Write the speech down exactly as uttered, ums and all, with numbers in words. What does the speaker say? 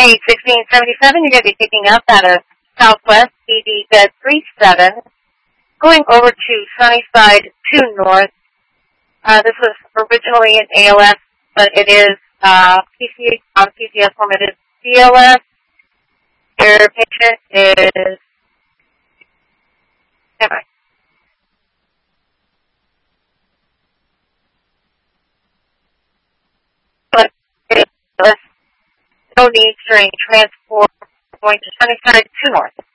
A sixteen seventy-seven, you're going to be picking up out of Southwest E D bed three seven, going over to Sunnyside two North. Uh, this was originally an A L S, but it is uh, P C S, on P C S form it is C L S. Your patient is, anyway. But it is no need during transport going to Sunnyside two North.